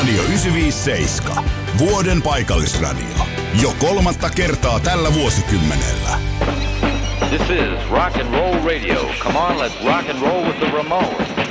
Radio 957. Vuoden paikallisradio. Jo 3. kertaa tällä vuosikymmenellä. This is rock and roll radio. Come on, let's rock and roll with the Ramones.